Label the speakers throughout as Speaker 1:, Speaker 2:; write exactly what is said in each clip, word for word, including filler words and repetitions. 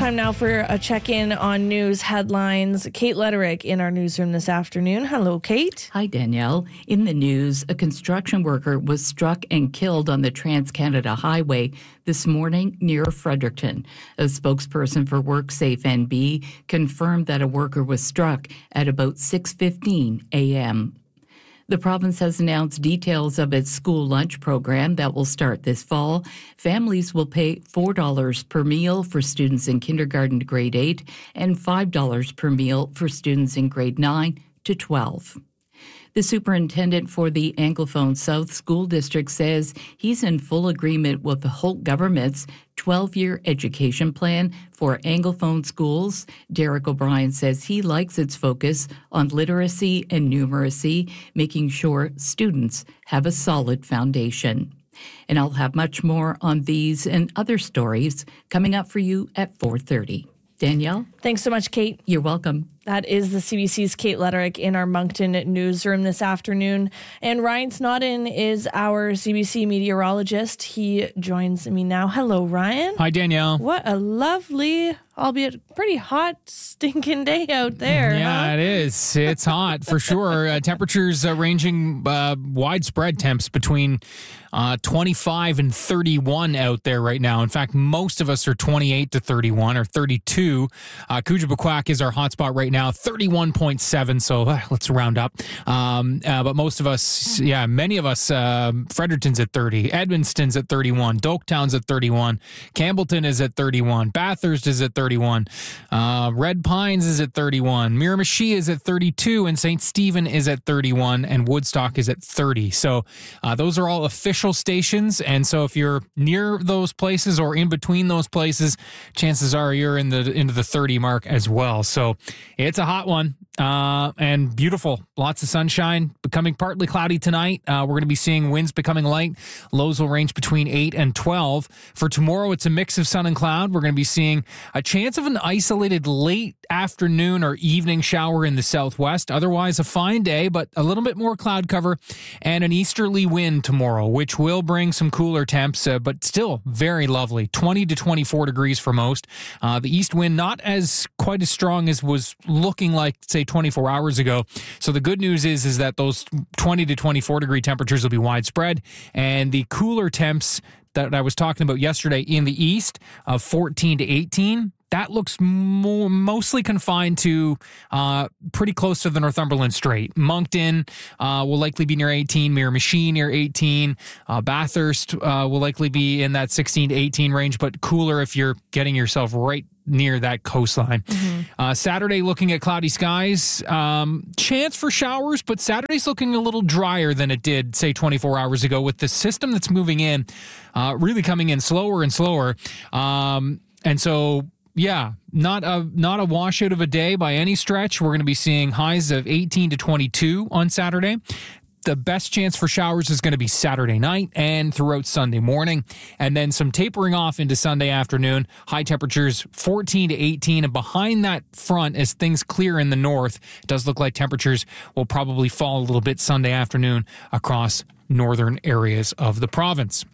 Speaker 1: Time now for a check-in on news headlines. Kate Letterick in our newsroom this afternoon. Hello, Kate.
Speaker 2: Hi, Danielle. In the news, a construction worker was struck and killed on the Trans-Canada Highway this morning near Fredericton. A spokesperson for WorkSafe N B confirmed that a worker was struck at about six fifteen a.m. The province has announced details of its school lunch program that will start this fall. Families will pay four dollars per meal for students in kindergarten to grade eight and five dollars per meal for students in grade nine to twelve. The superintendent for the Anglophone South School District says he's in full agreement with the Holt government's twelve-year education plan for Anglophone schools. Derek O'Brien says he likes its focus on literacy and numeracy, making sure students have a solid foundation. And I'll have much more on these and other stories coming up for you at four thirty. Danielle?
Speaker 1: Thanks so much, Kate.
Speaker 2: You're welcome.
Speaker 1: That is the C B C's Kate Letterick in our Moncton newsroom this afternoon. And Ryan Snodden is our C B C meteorologist. He joins me now. Hello, Ryan.
Speaker 3: Hi, Danielle.
Speaker 1: What a lovely, albeit pretty hot, stinking day out there.
Speaker 3: Yeah,
Speaker 1: huh?
Speaker 3: it is. It's hot for sure. Uh, temperatures uh, ranging uh, widespread temps between uh, twenty-five and thirty-one out there right now. In fact, most of us are twenty-eight to thirty-one or thirty-two. Uh, Kujabaquak is our hotspot right now, thirty-one point seven. So uh, let's round up. Um, uh, but most of us, yeah, many of us, uh, Fredericton's at thirty, Edmundston's at thirty-one, Doketown's at thirty-one, Campbellton is at thirty-one, Bathurst is at thirty-one, uh, Red Pines is at thirty-one, Miramichi is at thirty-two, and Saint Stephen is at thirty-one, and Woodstock is at thirty. So uh, those are all official stations, and so if you're near those places or in between those places, chances are you're in the into the thirty mark as well. So it's a hot one uh, and beautiful. Lots of sunshine. Becoming partly cloudy tonight. Uh, we're going to be seeing winds becoming light. Lows will range between eight and twelve. For tomorrow, it's a mix of sun and cloud. We're going to be seeing a chance of an isolated late afternoon or evening shower in the southwest. Otherwise, a fine day, but a little bit more cloud cover and an easterly wind tomorrow, which will bring some cooler temps, uh, but still very lovely. twenty to twenty-four degrees for most. Uh, the east wind not as quite as strong as was looking like, say, twenty-four hours ago. So the good news is, is that those twenty to twenty-four degree temperatures will be widespread, and the cooler temps that I was talking about yesterday in the east of fourteen to eighteen, that looks more, mostly confined to uh, pretty close to the Northumberland Strait. Moncton uh, will likely be near eighteen, Miramichi near eighteen, uh, Bathurst uh, will likely be in that sixteen to eighteen range, but cooler if you're getting yourself right near that coastline. Mm-hmm. Uh, Saturday, looking at cloudy skies, um, chance for showers, but Saturday's looking a little drier than it did, say, twenty-four hours ago, with the system that's moving in uh, really coming in slower and slower. Um, and so, yeah, not a not a washout of a day by any stretch. We're going to be seeing highs of eighteen to twenty-two on Saturday. The best chance for showers is going to be Saturday night and throughout Sunday morning, and then some tapering off into Sunday afternoon. High temperatures fourteen to eighteen, and behind that front, as things clear in the north, it does look like temperatures will probably fall a little bit Sunday afternoon across northern areas of the province.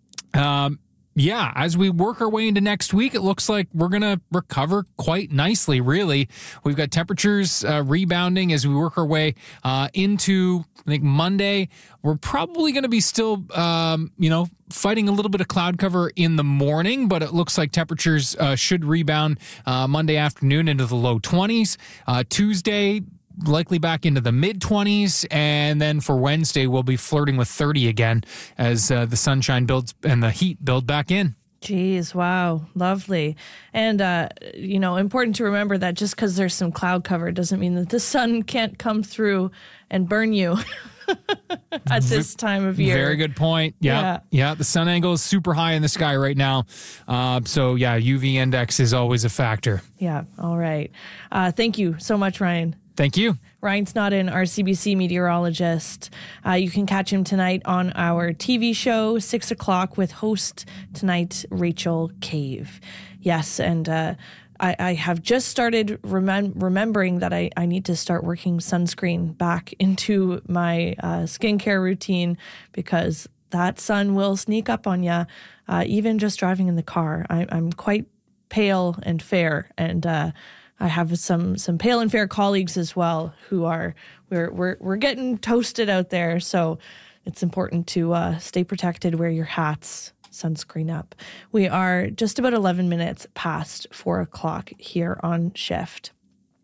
Speaker 3: Um, Yeah, as we work our way into next week, it looks like we're going to recover quite nicely, really. We've got temperatures uh, rebounding as we work our way uh, into, I think, Monday. We're probably going to be still, um, you know, fighting a little bit of cloud cover in the morning, but it looks like temperatures uh, should rebound uh, Monday afternoon into the low twenties. Uh, Tuesday, likely back into the mid-twenties, and then for Wednesday, we'll be flirting with thirty again as uh, the sunshine builds and the heat build back in.
Speaker 1: Geez, wow, lovely. And, uh, you know, important to remember that just because there's some cloud cover doesn't mean that the sun can't come through and burn you at this time of year.
Speaker 3: Very good point. Yeah, yeah, yeah, the sun angle is super high in the sky right now. Uh, so, yeah, U V index is always a factor.
Speaker 1: Yeah, all right. Uh, thank you so much, Ryan.
Speaker 3: Thank you.
Speaker 1: Ryan Snodden, our C B C meteorologist. Uh, you can catch him tonight on our T V show, six o'clock, with host tonight, Rachel Cave. Yes, and uh, I, I have just started remem- remembering that I, I need to start working sunscreen back into my uh, skincare routine, because that sun will sneak up on you, uh, even just driving in the car. I, I'm quite pale and fair. And uh, I have some some pale and fair colleagues as well who are we're we're we're getting toasted out there. So it's important to uh, stay protected, wear your hats, sunscreen up. We are just about eleven minutes past four o'clock here on Shift.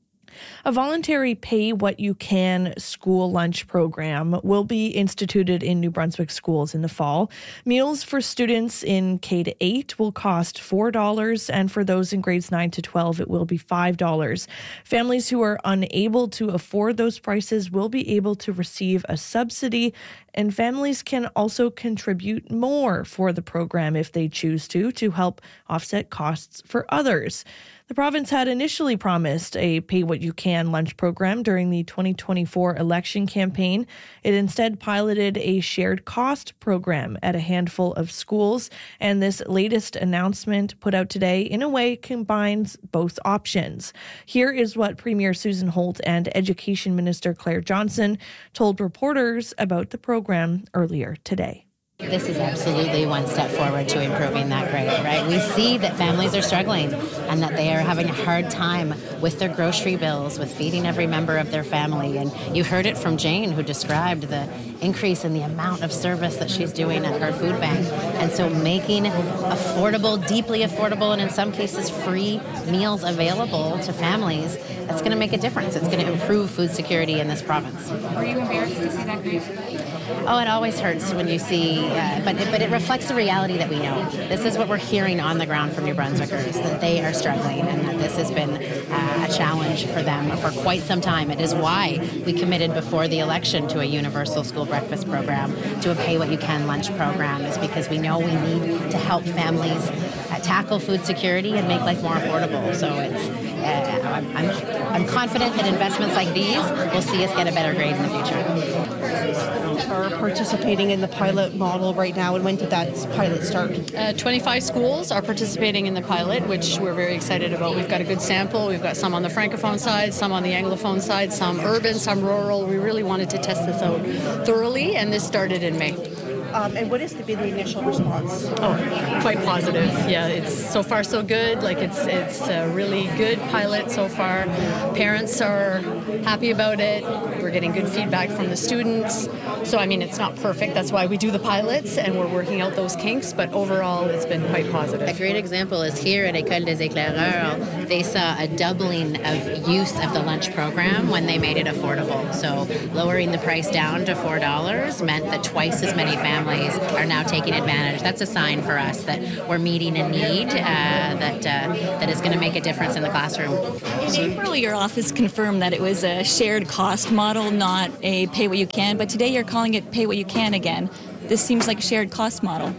Speaker 1: A voluntary pay what you can school lunch program will be instituted in New Brunswick schools in the fall. Meals for students in K to eight will cost four dollars, and for those in grades nine to twelve, it will be five dollars. Families who are unable to afford those prices will be able to receive a subsidy, and families can also contribute more for the program if they choose to, to help offset costs for others. The province had initially promised a pay-what-you-can lunch program during the twenty twenty-four election campaign. It instead piloted a shared cost program at a handful of schools, and this latest announcement put out today, in a way, combines both options. Here is what Premier Susan Holt and Education Minister Claire Johnson told reporters about the program earlier today.
Speaker 4: This is absolutely one step forward to improving that grade, right? We see that families are struggling and that they are having a hard time with their grocery bills, with feeding every member of their family. And you heard it from Jane, who described the increase in the amount of service that she's doing at her food bank. And so making affordable, deeply affordable, and in some cases free meals available to families, that's going to make a difference. It's going to improve food security in this province.
Speaker 5: Were you embarrassed to see that grade?
Speaker 4: Oh, it always hurts when you see, uh, but, it, but it reflects the reality that we know. This is what we're hearing on the ground from New Brunswickers, that they are struggling and that this has been uh, a challenge for them for quite some time. It is why we committed before the election to a universal school breakfast program, to a pay-what-you-can lunch program, is because we know we need to help families uh, tackle food security and make life more affordable. So it's, uh, I'm, I'm, I'm confident that investments like these will see us get a better grade in the future.
Speaker 6: Are participating in the pilot model right now, and when did that pilot start?
Speaker 5: Uh, twenty-five schools are participating in the pilot, which we're very excited about. We've got a good sample. We've got some on the Francophone side, some on the Anglophone side, some urban, some rural. We really wanted to test this out thoroughly, and this started in May.
Speaker 6: Um, and what has been the initial response?
Speaker 5: Oh, quite positive. Yeah, it's so far so good. Like it's it's a really good pilot so far. Parents are happy about it. We're getting good feedback from the students. So I mean, it's not perfect. That's why we do the pilots, and we're working out those kinks. But overall, it's been quite positive.
Speaker 4: A great example is here at École des Éclaireurs. They saw a doubling of use of the lunch program when they made it affordable. So lowering the price down to four dollars meant that twice as many families Families are now taking advantage. That's a sign for us that we're meeting a need uh, that uh, that is going to make a difference in the classroom.
Speaker 7: In April, your office confirmed that it was a shared cost model, not a pay what you can, but today you're calling it pay what you can again. This seems like a shared cost model.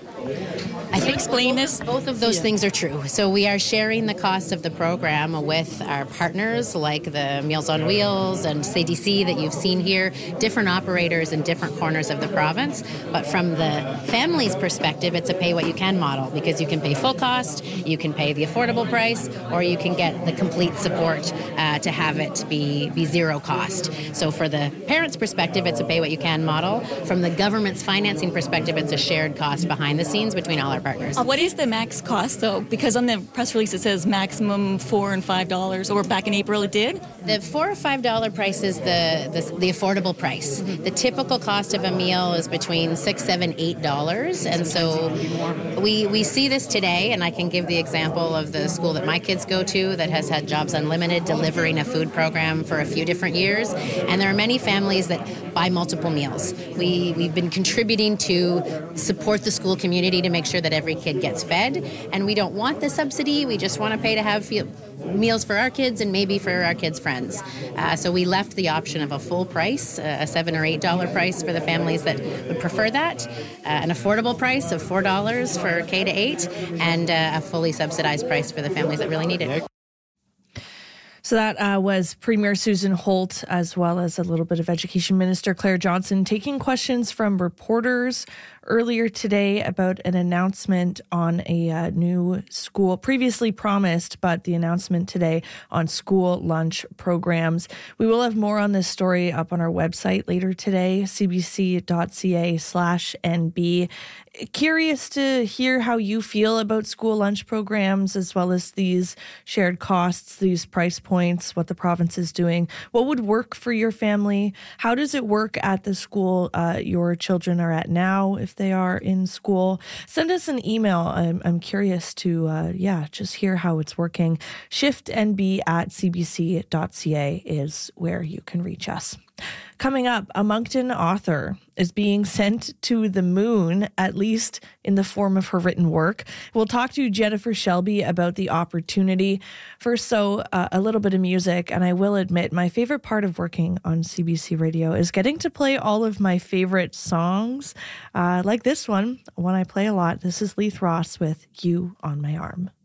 Speaker 4: I think
Speaker 7: explain this.
Speaker 4: Both of those yeah. things are true. So we are sharing the cost of the program with our partners like the Meals on Wheels and C D C that you've seen here, different operators in different corners of the province. But from the family's perspective, it's a pay-what-you-can model because you can pay full cost, you can pay the affordable price, or you can get the complete support uh, to have it be, be zero cost. So for the parents' perspective, it's a pay-what-you-can model. From the government's financing perspective, it's a shared cost behind the scenes between all our partners.
Speaker 7: Uh, what is the max cost, though? Because on the press release it says maximum four and five dollars, or back in April it did.
Speaker 4: The four or five dollar price is the, the the affordable price. Mm-hmm. The typical cost of a meal is between six, seven, eight dollars, and so we we see this today. And I can give the example of the school that my kids go to that has had Jobs Unlimited delivering a food program for a few different years, and there are many families that buy multiple meals. We we've been contributing to support the school community to make sure that every kid gets fed, and we don't want the subsidy. We just want to pay to have few meals for our kids and maybe for our kids' friends. Uh, so we left the option of a full price, uh, a seven or eight dollar price for the families that would prefer that, uh, an affordable price of four dollars for K to eight, and uh, a fully subsidized price for the families that really need it.
Speaker 1: So that uh, was Premier Susan Holt, as well as a little bit of Education Minister Claire Johnson, taking questions from reporters earlier today about an announcement on a uh, new school, previously promised, but the announcement today on school lunch programs. We will have more on this story up on our website later today, c b c dot c a slash n b. curious to hear how you feel about school lunch programs as well as these shared costs, these price points, what the province is doing. What would work for your family? How does it work at the school uh, your children are at now, if they are in school? Send us an email. I'm, I'm curious to, uh, yeah, just hear how it's working. shift n b at c b c dot c a is where you can reach us. Coming up, a Moncton author is being sent to the moon, at least in the form of her written work. We'll talk to Jennifer Shelby about the opportunity. First, so uh, a little bit of music, and I will admit my favorite part of working on C B C Radio is getting to play all of my favorite songs, uh, like this one, one I play a lot. This is Leith Ross with You on My Arm.